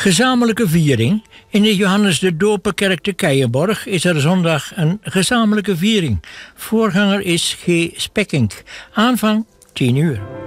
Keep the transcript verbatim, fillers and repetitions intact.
Gezamenlijke viering. In de Johannes de Doperkerk te Keijenborg is er zondag een gezamenlijke viering. Voorganger is G. Spekking. Aanvang tien uur.